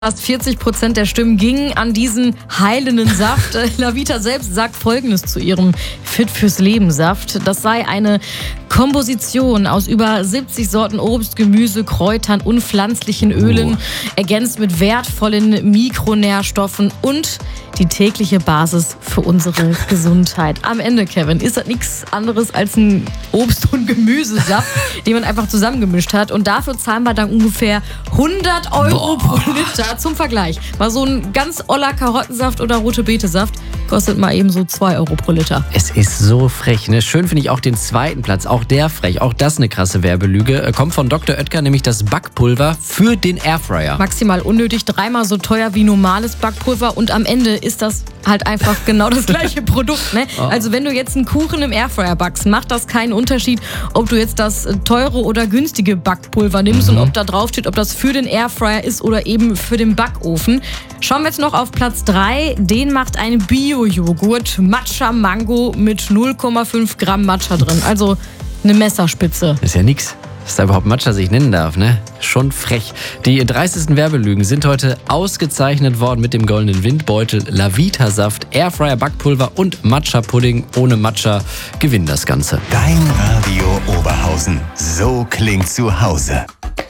Fast 40% der Stimmen gingen an diesen heilenden Saft. Lavita selbst sagt Folgendes zu ihrem Fit fürs Leben Saft. Das sei eine Komposition aus über 70 Sorten Obst, Gemüse, Kräutern und pflanzlichen Ölen, ergänzt mit wertvollen Mikronährstoffen und die tägliche Basis für unsere Gesundheit. Am Ende, Kevin, ist das nichts anderes als ein Obst- und Gemüsesaft, den man einfach zusammengemischt hat. Und dafür zahlen wir dann ungefähr 100 Euro pro Liter. Zum Vergleich. Mal so ein ganz oller Karottensaft oder rote Betesaft kostet mal eben so 2 Euro pro Liter. Es ist so frech, ne? Schön finde ich auch den zweiten Platz. Auch der frech. Auch das eine krasse Werbelüge. Kommt von Dr. Oetker, nämlich das Backpulver für den Airfryer. Maximal unnötig, 3-mal so teuer wie normales Backpulver. Und am Ende ist das halt einfach genau das gleiche Produkt, ne? Also wenn du jetzt einen Kuchen im Airfryer backst, macht das keinen Unterschied, ob du jetzt das teure oder günstige Backpulver nimmst und ob da drauf steht, ob das für den Airfryer ist oder eben für den Backofen. Schauen wir jetzt noch auf Platz 3. Den macht ein Bio-Joghurt Matcha Mango mit 0,5 Gramm Matcha drin. Also eine Messerspitze. Ist ja nix. Dass da überhaupt Matcha sich nennen darf, ne? Schon frech. Die dreistesten Werbelügen sind heute ausgezeichnet worden mit dem goldenen Windbeutel, Lavita-Saft, Airfryer Backpulver und Matcha-Pudding. Ohne Matcha gewinnt das Ganze. Dein Radio Oberhausen. So klingt zu Hause.